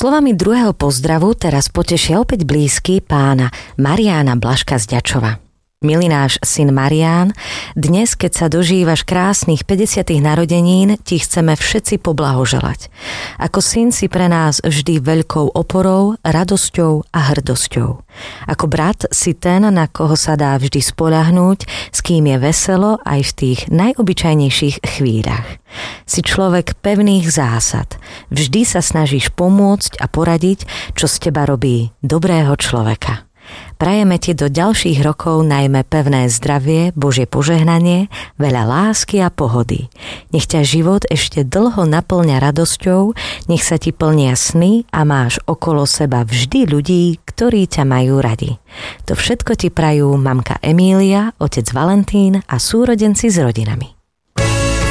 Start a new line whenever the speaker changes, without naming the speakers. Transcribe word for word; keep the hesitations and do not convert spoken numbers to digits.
Slovami druhého pozdravu teraz potešia opäť blízky pána Mariána Blažka z Ďačova. Milý náš syn Marián, dnes, keď sa dožívaš krásnych päťdesiatych narodenín, ti chceme všetci poblahoželať. Ako syn si pre nás vždy veľkou oporou, radosťou a hrdosťou. Ako brat si ten, na koho sa dá vždy spoľahnúť, s kým je veselo aj v tých najobyčajnejších chvíľach. Si človek pevných zásad. Vždy sa snažíš pomôcť a poradiť, čo z teba robí dobrého človeka. Prajeme ti do ďalších rokov najmä pevné zdravie, Božie požehnanie, veľa lásky a pohody. Nech ťa život ešte dlho naplňa radosťou, nech sa ti plnia sny a máš okolo seba vždy ľudí, ktorí ťa majú radi. To všetko ti prajú mamka Emília, otec Valentín a súrodenci s rodinami.